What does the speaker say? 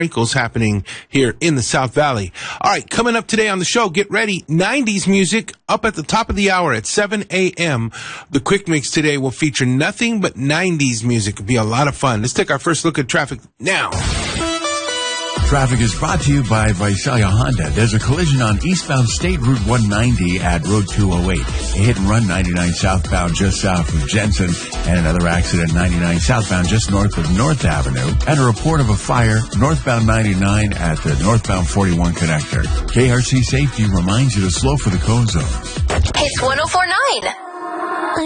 sprinkles happening here in the South Valley. All right, coming up today on the show, get ready. 90s music up at the top of the hour at 7 a.m. The Quick Mix today will feature nothing but 90s music. It'll be a lot of fun. Let's take our first look at traffic now. Traffic is brought to you by Visalia Honda. There's a collision on eastbound State Route 190 at Road 208. A hit and run 99 southbound just south of Jensen, and another accident 99 southbound just north of North Avenue, and a report of a fire northbound 99 at the northbound 41 connector. KRC Safety reminds you to slow for the cone zone. Hits 104.9.